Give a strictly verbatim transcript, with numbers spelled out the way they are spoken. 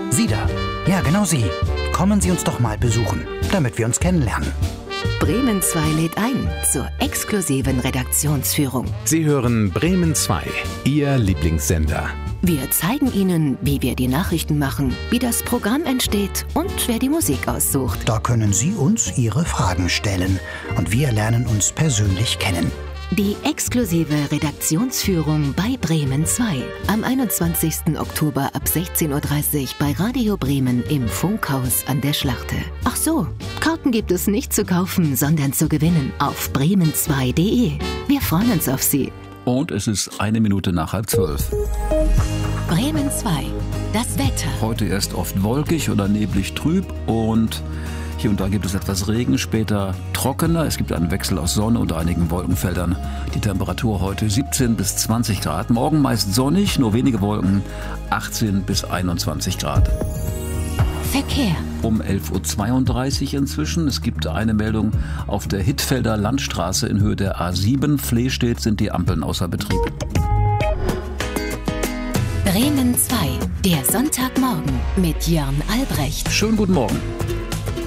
Sie da. Ja, genau Sie. Kommen Sie uns doch mal besuchen, damit wir uns kennenlernen. Bremen zwei lädt ein zur exklusiven Redaktionsführung. Sie hören Bremen zwei, Ihr Lieblingssender. Wir zeigen Ihnen, wie wir die Nachrichten machen, wie das Programm entsteht und wer die Musik aussucht. Da können Sie uns Ihre Fragen stellen und wir lernen uns persönlich kennen. Die exklusive Redaktionsführung bei Bremen zwei am einundzwanzigsten Oktober ab sechzehn Uhr dreißig bei Radio Bremen im Funkhaus an der Schlachte. Ach so, Karten gibt es nicht zu kaufen, sondern zu gewinnen auf bremen zwei punkt de. Wir freuen uns auf Sie. Und es ist eine Minute nach halb zwölf. Bremen zwei, das Wetter. Heute erst oft wolkig oder neblig trüb und hier und da gibt es etwas Regen, später trockener. Es gibt einen Wechsel aus Sonne und einigen Wolkenfeldern. Die Temperatur heute siebzehn bis zwanzig Grad. Morgen meist sonnig, nur wenige Wolken, achtzehn bis einundzwanzig Grad. Verkehr. Um elf Uhr zweiunddreißig inzwischen. Es gibt eine Meldung auf der Hittfelder Landstraße in Höhe der A sieben. Flehstedt sind die Ampeln außer Betrieb. Bremen zwei, der Sonntagmorgen mit Jörn Albrecht. Schönen guten Morgen.